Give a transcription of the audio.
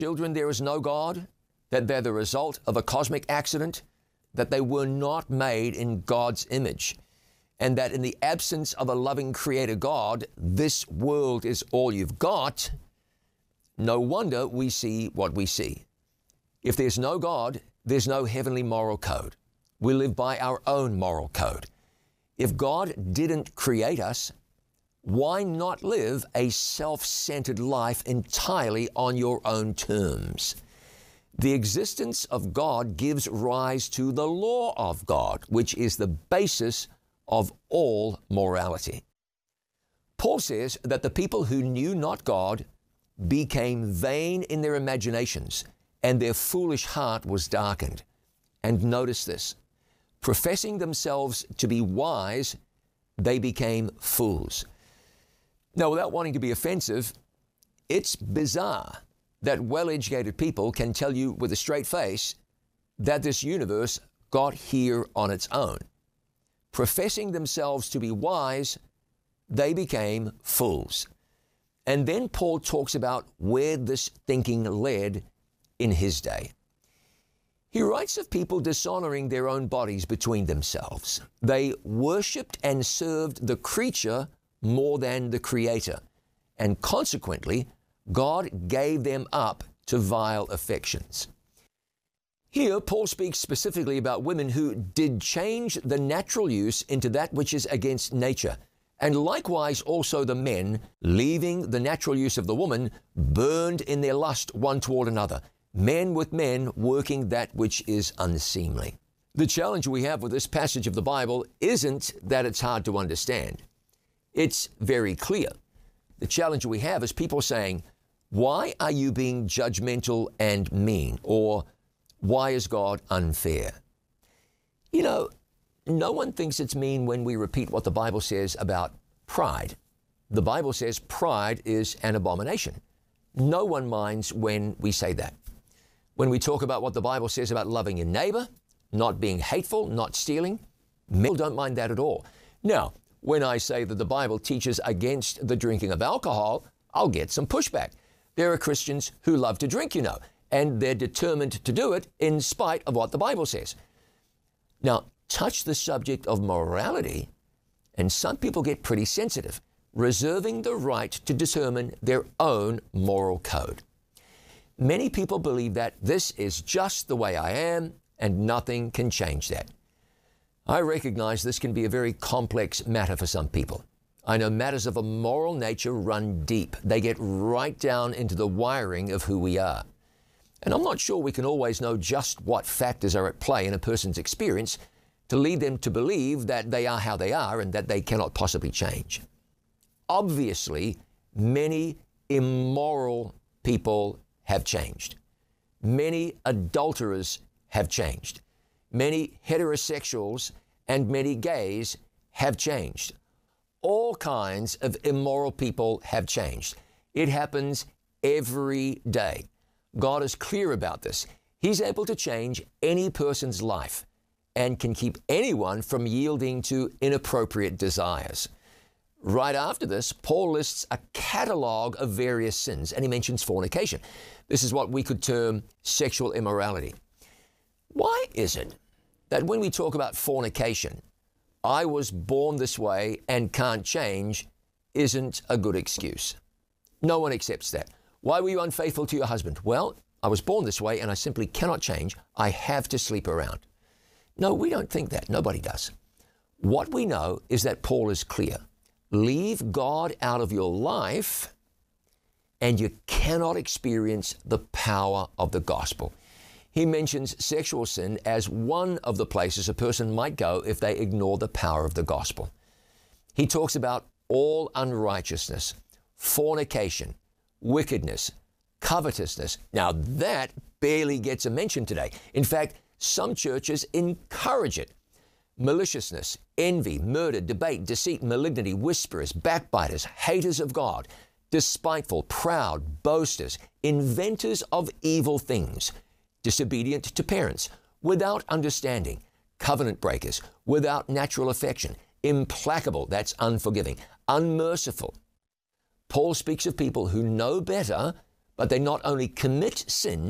children there is no God, that they're the result of a cosmic accident, that they were not made in God's image, and that in the absence of a loving Creator God, this world is all you've got, no wonder we see what we see. If there's no God, there's no heavenly moral code. We live by our own moral code. If God didn't create us, why not live a self-centered life entirely on your own terms? The existence of God gives rise to the law of God, which is the basis of all morality. Paul says that the people who knew not God became vain in their imaginations, and their foolish heart was darkened. And notice this, professing themselves to be wise, they became fools. Now, without wanting to be offensive, it's bizarre that well-educated people can tell you with a straight face that this universe got here on its own. Professing themselves to be wise, they became fools. And then Paul talks about where this thinking led in his day. He writes of people dishonoring their own bodies between themselves. They worshipped and served the creature more than the Creator, and consequently, God gave them up to vile affections. Here, Paul speaks specifically about women who did change the natural use into that which is against nature, and likewise also the men, leaving the natural use of the woman, burned in their lust one toward another, men with men working that which is unseemly. The challenge we have with this passage of the Bible isn't that it's hard to understand. It's very clear. The challenge we have is people saying, why are you being judgmental and mean? Or why is God unfair? You know, no one thinks it's mean when we repeat what the Bible says about pride. The Bible says pride is an abomination. No one minds when we say that. When we talk about what the Bible says about loving your neighbor, not being hateful, not stealing, people don't mind that at all. Now, when I say that the Bible teaches against the drinking of alcohol, I'll get some pushback. There are Christians who love to drink, you know, and they're determined to do it in spite of what the Bible says. Now, touch the subject of morality, and some people get pretty sensitive, reserving the right to determine their own moral code. Many people believe that this is just the way I am, and nothing can change that. I recognize this can be a very complex matter for some people. I know matters of a moral nature run deep. They get right down into the wiring of who we are. And I'm not sure we can always know just what factors are at play in a person's experience to lead them to believe that they are how they are and that they cannot possibly change. Obviously, many immoral people have changed. Many adulterers have changed. Many heterosexuals and many gays have changed. All kinds of immoral people have changed. It happens every day. God is clear about this. He's able to change any person's life and can keep anyone from yielding to inappropriate desires. Right after this, Paul lists a catalog of various sins, and he mentions fornication. This is what we could term sexual immorality. Why is it that when we talk about fornication, I was born this way and can't change, isn't a good excuse? No one accepts that. Why were you unfaithful to your husband? Well, I was born this way and I simply cannot change. I have to sleep around. No, we don't think that. Nobody does. What we know is that Paul is clear. Leave God out of your life and you cannot experience the power of the gospel. He mentions sexual sin as one of the places a person might go if they ignore the power of the gospel. He talks about all unrighteousness, fornication, wickedness, covetousness. Now that barely gets a mention today. In fact, some churches encourage it. Maliciousness, envy, murder, debate, deceit, malignity, whisperers, backbiters, haters of God, despiteful, proud, boasters, inventors of evil things, disobedient to parents, without understanding, covenant breakers, without natural affection, implacable, that's unforgiving, unmerciful. Paul speaks of people who know better, but they not only commit sin,